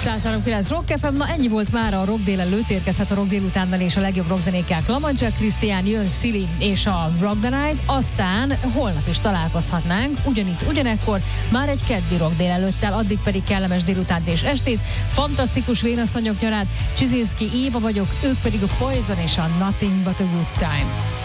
103.9 Rock FM, na ennyi volt már a Rock délelőtt, érkezhet a Rock délutánnal és a legjobb rockzenékkel Klamacsak Krisztián, jön Szili és a Rock the Night, aztán holnap is találkozhatnánk, ugyanitt, ugyanekkor, már egy keddi Rock délelőttel, addig pedig kellemes délutánt és estét, fantasztikus vénasszonyok nyarát, Csizinszki Éva vagyok, ők pedig a Poison és a Nothing But a Good Time.